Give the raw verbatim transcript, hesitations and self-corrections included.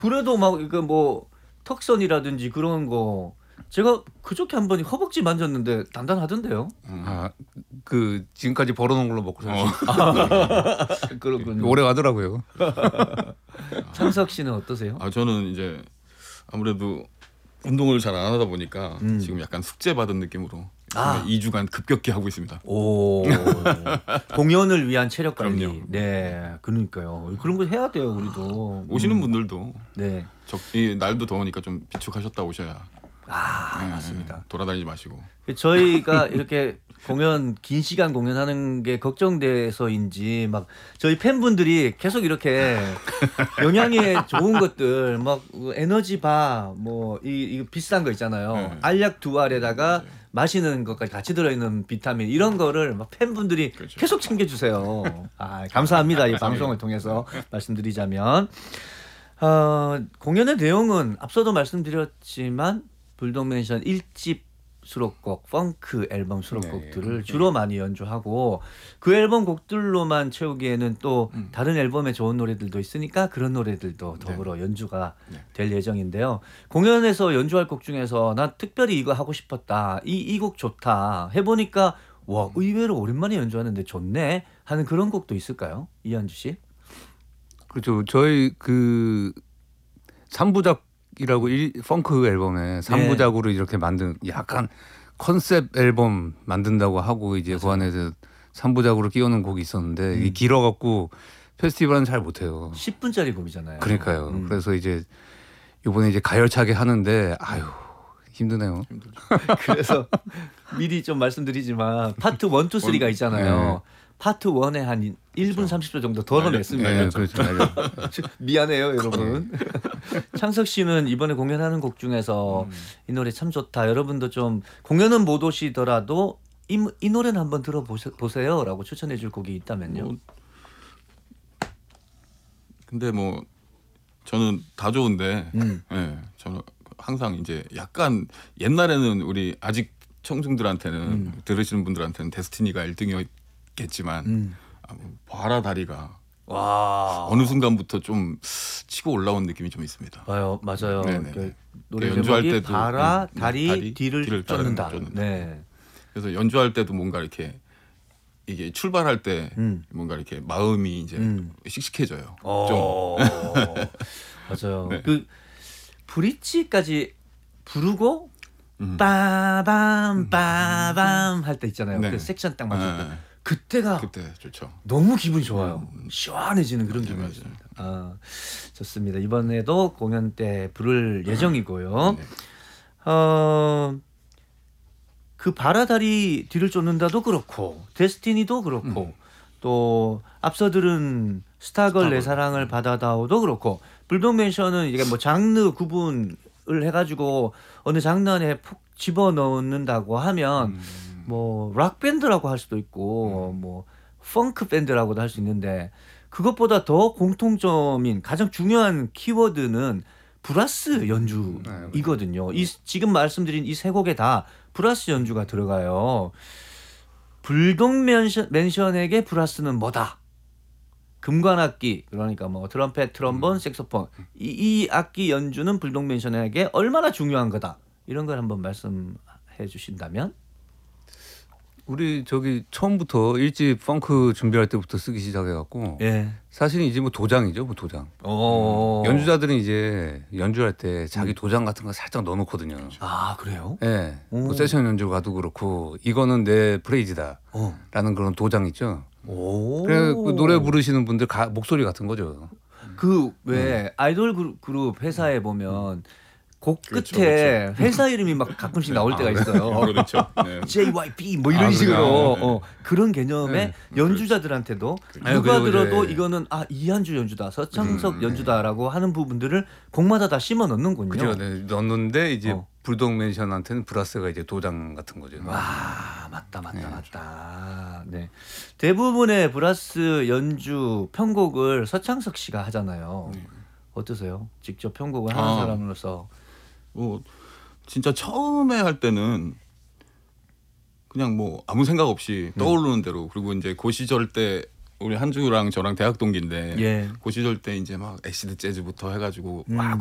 그래도 막 이거 뭐 턱선이라든지 그런 거 제가 그저께 한번 허벅지 만졌는데 단단하던데요. 음. 아, 그 지금까지 벌어놓은 걸로 먹고 살 수 어. 있어요. 그렇군요. 오래 가더라고요. 창석 씨는 어떠세요? 아 저는 이제 아무래도 운동을 잘 안 하다 보니까 음. 지금 약간 숙제 받은 느낌으로 아. 이 주간 급격히 하고 있습니다. 오 공연을 위한 체력 관리. 그럼요. 네, 그러니까요. 그런 거 해야 돼요, 우리도. 오시는 음. 분들도 네, 적, 이 날도 더우니까 좀 비축하셨다 오셔야. 아 네, 맞습니다. 돌아다니지 마시고. 저희가 이렇게 공연 긴 시간 공연하는 게 걱정돼서인지 막 저희 팬분들이 계속 이렇게 영양에 좋은 것들 막 에너지바 뭐 이 비싼 거 있잖아요. 네. 알약 두 알에다가 마시는 것까지 같이 들어있는 비타민 이런 거를 막 팬분들이 그렇죠. 계속 챙겨주세요. 아 감사합니다. 이 방송을 통해서 말씀드리자면 어, 공연의 내용은 앞서도 말씀드렸지만 불독맨션 일 집 수록곡, 펑크 앨범 수록곡들을 네. 주로 많이 연주하고 그 앨범 곡들로만 채우기에는 또 음. 다른 앨범에 좋은 노래들도 있으니까 그런 노래들도 더불어 연주가 네. 될 예정인데요. 공연에서 연주할 곡 중에서 난 특별히 이거 하고 싶었다. 이 이 곡 좋다. 해보니까 와 의외로 오랜만에 연주하는데 좋네 하는 그런 곡도 있을까요? 이한주 씨? 그렇죠. 저희 그 삼부작이라고 일, 펑크 앨범에 삼부작으로 이렇게 만든 약간 컨셉 앨범 만든다고 하고 이제 그 안에서 삼부작으로 끼우는 곡이 있었는데 음. 이 길어갖고 페스티벌은 잘 못해요. 십 분짜리 곡이잖아요. 그러니까요. 음. 그래서 이제 이번에 이제 가열차게 하는데 아유 힘드네요. 그래서 미리 좀 말씀드리지만 파트 일, 이, 삼가 있잖아요. 파트 일에 한 일 분 그렇죠. 삼십 초 정도 더 넣었습니다. 네, 그렇죠. 미안해요, 여러분. 창석 씨는 이번에 공연하는 곡 중에서 음. 이 노래 참 좋다. 여러분도 좀 공연은 못 오시더라도 이, 이 노래는 한번 들어보세요라고 추천해 줄 곡이 있다면요. 뭐, 근데 뭐 저는 다 좋은데 음. 예, 저는 항상 이제 약간 옛날에는 우리 아직 청중들한테는 음. 들으시는 분들한테는 데스티니가 일 등이었겠지만 음. 아, 뭐 바라 다리가 와. 어느 순간부터 좀 치고 올라온 느낌이 좀 있습니다. 봐요, 맞아요. 네네네. 그 노래 연주할 제목이 때도, 바라 음, 다리, 다리, 뒤를, 뒤를 쫓는다. 쫓는다. 네. 그래서 연주할 때도 뭔가 이렇게 이게 출발할 때 음. 뭔가 이렇게 마음이 이제 음. 씩씩해져요. 어. 맞아요. 네. 그 브릿지까지 부르고 음. 빠밤 빠밤 할 때 있잖아요. 네. 그 섹션 딱 맞을 때 네. 그때가 그때 좋죠. 너무 기분이 좋아요. 시원해지는 그런 맞아요, 기분이었습니다. 아, 좋습니다. 이번에도 공연 때 부를 예정이고요. 네. 어, 그 바라다리 뒤를 쫓는다도 그렇고 데스티니도 그렇고 음. 또 앞서 들은 스타걸 내 스타걸. 사랑을 받아다오도 그렇고 불독맨션은 이게 뭐 장르 구분을 해가지고 어느 장르 안에 푹 집어넣는다고 하면 음. 뭐 락 밴드라고 할 수도 있고 뭐 펑크 밴드라고도 할 수 있는데 그것보다 더 공통점인 가장 중요한 키워드는 브라스 연주이거든요. 이 지금 말씀드린 이 세 곡에 다 브라스 연주가 들어가요. 불독맨션 맨션에게 브라스는 뭐다? 금관악기 그러니까 뭐 트럼펫, 트럼본, 색소폰 이, 이 악기 연주는 불독맨션에게 얼마나 중요한 거다. 이런 걸 한번 말씀해 주신다면? 우리 저기 처음부터 일집 펑크 준비할 때부터 쓰기 시작해갖고 예. 사실은 이제 뭐 도장이죠, 뭐 도장. 어. 연주자들은 이제 연주할 때 자기 음. 도장 같은 거 살짝 넣어놓거든요. 아 그래요? 예, 뭐 오. 세션 연주 가도 그렇고 이거는 내 프레이즈다라는 어. 그런 도장 있죠. 오. 그래 그 노래 부르시는 분들 가, 목소리 같은 거죠. 그 왜 아이돌 그룹, 그룹 회사에 보면 곡 그렇죠, 끝에 회사 이름이 막 가끔씩 나올 때가 있어요. 그렇죠. 네. 제이와이피 뭐 이런 아, 식으로 그래요? 네. 어, 그런 개념의 네. 연주자들한테도 아유, 누가 그리고 들어도 이제- 이거는 아 이한주 연주다, 서창석 음, 연주다라고 하는 부분들을 곡마다 다 심어 넣는군요. 그죠? 네, 넣는데 이제 어. 불독맨션한테는 브라스가 이제 도장 같은 거죠. 와 맞다 맞다 네. 맞다. 네 대부분의 브라스 연주 편곡을 서창석 씨가 하잖아요. 네. 어떠세요? 직접 편곡을 하는 아. 사람으로서. 뭐 진짜 처음에 할 때는 그냥 뭐 아무 생각 없이 떠오르는 대로 그리고 이제 그 시절 때 우리 한주랑 저랑 대학 동기인데 예. 그 시절 때 이제 막 애시드 재즈부터 해가지고 음. 막